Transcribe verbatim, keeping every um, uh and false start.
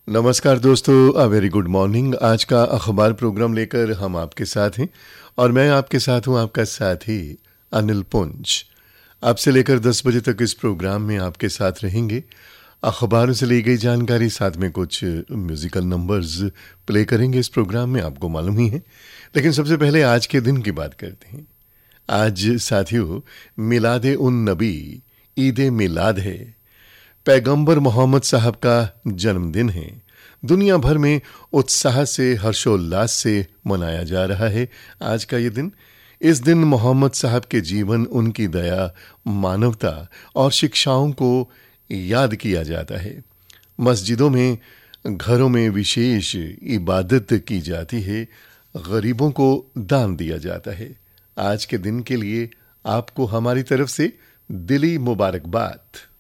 नमस्कार दोस्तों, a very good morning. आज का अखबार प्रोग्राम लेकर हम आपके साथ हैं और मैं आपके साथ हूं, आपका साथी अनिल पुंज। आपसे लेकर दस बजे तक इस प्रोग्राम में आपके साथ रहेंगे। अखबारों से ली गई जानकारी, साथ में कुछ म्यूजिकल नंबर्स प्ले करेंगे इस प्रोग्राम में, आपको मालूम ही है। लेकिन सबसे पहले आज के दिन की बात करते हैं। आज साथियों मिलादे उन नबी, ईद मिलाद है। पैगंबर मोहम्मद साहब का जन्मदिन है। दुनिया भर में उत्साह से, हर्षोल्लास से मनाया जा रहा है आज का ये दिन। इस दिन मोहम्मद साहब के जीवन, उनकी दया, मानवता और शिक्षाओं को याद किया जाता है। मस्जिदों में, घरों में विशेष इबादत की जाती है। गरीबों को दान दिया जाता है। आज के दिन के लिए आपको हमारी तरफ से दिली मुबारकबाद।